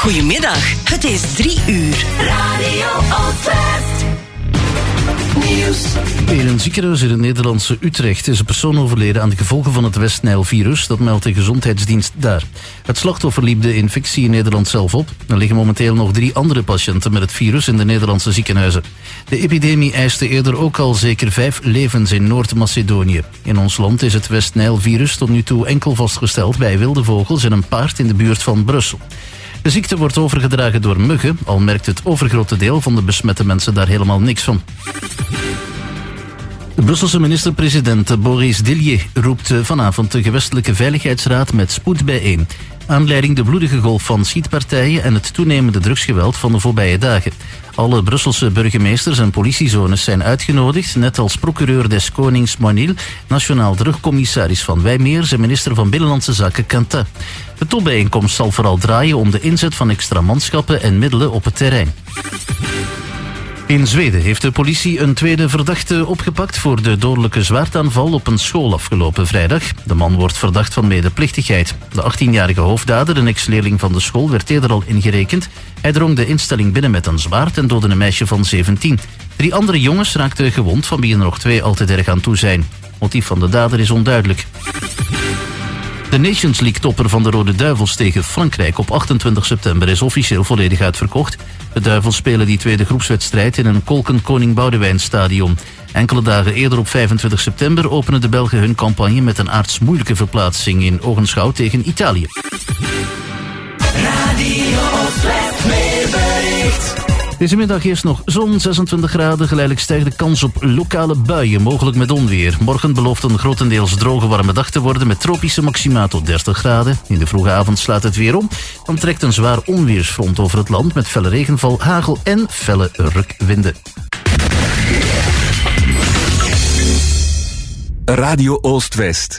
Goedemiddag, het is 3 uur. Radio Oostwest. Nieuws. In een ziekenhuis in het Nederlandse Utrecht is een persoon overleden aan de gevolgen van het West-Nijl-virus. Dat meldt de gezondheidsdienst daar. Het slachtoffer liep de infectie in Nederland zelf op. Er liggen momenteel nog 3 andere patiënten met het virus in de Nederlandse ziekenhuizen. De epidemie eiste eerder ook al zeker 5 levens in Noord-Macedonië. In ons land is het West-Nijl-virus tot nu toe enkel vastgesteld bij wilde vogels en een paard in de buurt van Brussel. De ziekte wordt overgedragen door muggen, al merkt het overgrote deel van de besmette mensen daar helemaal niks van. De Brusselse minister-president Boris Dillier roept vanavond de gewestelijke veiligheidsraad met spoed bijeen. Aanleiding de bloedige golf van schietpartijen en het toenemende drugsgeweld van de voorbije dagen. Alle Brusselse burgemeesters en politiezones zijn uitgenodigd, net als procureur des Konings Moinil, nationaal drugcommissaris Van Wijmeers en minister van Binnenlandse Zaken Quentin. De topbijeenkomst zal vooral draaien om de inzet van extra manschappen en middelen op het terrein. In Zweden heeft de politie een tweede verdachte opgepakt voor de dodelijke zwaardaanval op een school afgelopen vrijdag. De man wordt verdacht van medeplichtigheid. De 18-jarige hoofddader, een ex-leerling van de school, werd eerder al ingerekend. Hij drong de instelling binnen met een zwaard en doodde een meisje van 17. 3 andere jongens raakten gewond, van wie er nog 2 al te erg aan toe zijn. Het motief van de dader is onduidelijk. De Nations League-topper van de Rode Duivels tegen Frankrijk op 28 september is officieel volledig uitverkocht. De Duivels spelen die tweede groepswedstrijd in een Kolken Koning Boudewijn stadion. Enkele dagen eerder op 25 september openen de Belgen hun campagne met een aardsmoeilijke verplaatsing in Ogenschouw tegen Italië. Radio Oostwest weerbericht. Deze middag eerst nog zon, 26 graden. Geleidelijk stijgt de kans op lokale buien, mogelijk met onweer. Morgen belooft een grotendeels droge warme dag te worden met tropische maxima tot 30 graden. In de vroege avond slaat het weer om. Dan trekt een zwaar onweersfront over het land met felle regenval, hagel en felle rukwinden. Radio Oostwest.